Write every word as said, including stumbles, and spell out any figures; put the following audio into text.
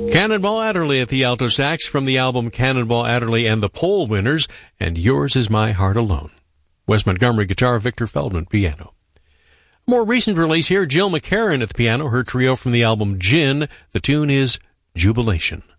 Cannonball Adderley at the alto sax from the album Cannonball Adderley and the Pole Winners, and Yours Is My Heart Alone. Wes Montgomery guitar, Victor Feldman piano. More recent release here, Jill McCarran at the piano, her trio from the album Gin. The tune is Jubilation.